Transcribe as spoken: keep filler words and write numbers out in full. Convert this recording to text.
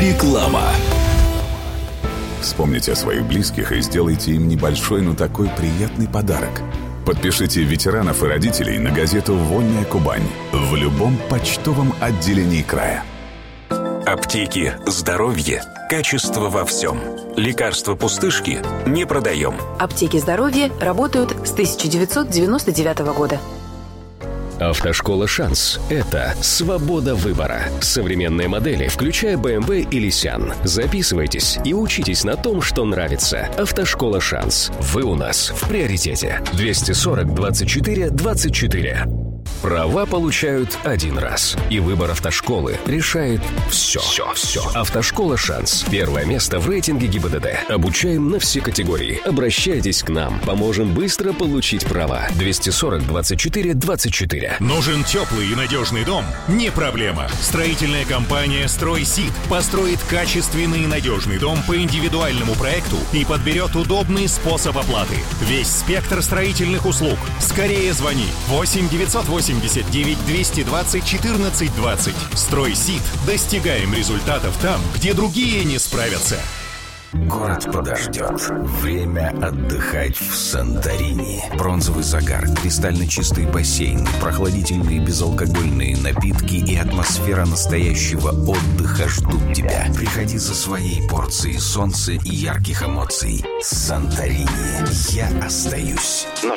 Реклама. Вспомните о своих близких и сделайте им небольшой, но такой приятный подарок. Подпишите ветеранов и родителей на газету «Вольная Кубань» в любом почтовом отделении края. Аптеки «Здоровье». Качество во всем. Лекарства-пустышки не продаем. Аптеки «Здоровье» работают с тысяча девятьсот девяносто девятого года. Автошкола «Шанс» — это свобода выбора. Современные модели, включая бэ эм вэ и Лисян. Записывайтесь и учитесь на том, что нравится. Автошкола «Шанс». Вы у нас в приоритете. двести сорок двадцать четыре двадцать четыре. Права получают один раз. И выбор автошколы решает все. Все, все. Автошкола «Шанс». Первое место в рейтинге ГИБДД. Обучаем на все категории. Обращайтесь к нам. Поможем быстро получить права. двести сорок двадцать четыре двадцать четыре. Нужен теплый и надежный дом? Не проблема. Строительная компания «Стройсид» построит качественный и надежный дом по индивидуальному проекту и подберет удобный способ оплаты. Весь спектр строительных услуг. Скорее звони. восемь девятьсот восемьдесят девять двести двадцать четырнадцать двадцать. «Стройсид». Достигаем результатов там, где другие не справятся. Город подождет. Время отдыхать в Санторини. Бронзовый загар, кристально чистый бассейн, прохладительные безалкогольные напитки и атмосфера настоящего отдыха ждут тебя. Приходи за своей порцией солнца и ярких эмоций. Санторини. Я остаюсь.